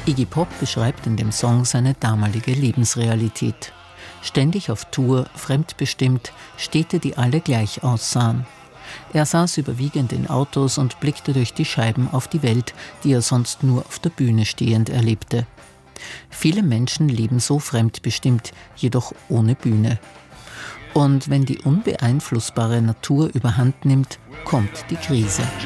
Iggy Pop beschreibt in dem Song seine damalige Lebensrealität. Ständig auf Tour, fremdbestimmt, Städte, die alle gleich aussahen. Er saß überwiegend in Autos und blickte durch die Scheiben auf die Welt, die er sonst nur auf der Bühne stehend erlebte. Viele Menschen leben so fremdbestimmt, jedoch ohne Bühne. Und wenn die unbeeinflussbare Natur überhand nimmt, kommt die Krise.